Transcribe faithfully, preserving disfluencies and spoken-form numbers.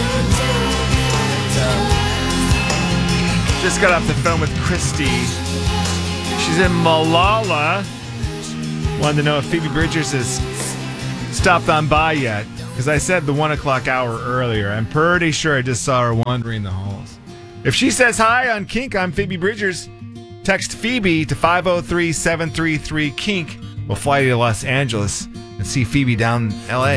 Just got off the phone with Christy. She's in Malala. Wanted to know if Phoebe Bridgers has stopped on by yet. Because I said the one o'clock hour earlier. I'm pretty sure I just saw her wandering the halls. If she says hi on Kink, I'm Phoebe Bridgers. Text Phoebe to five oh three, seven three three, KINK. We'll fly you to Los Angeles and see Phoebe down in L A.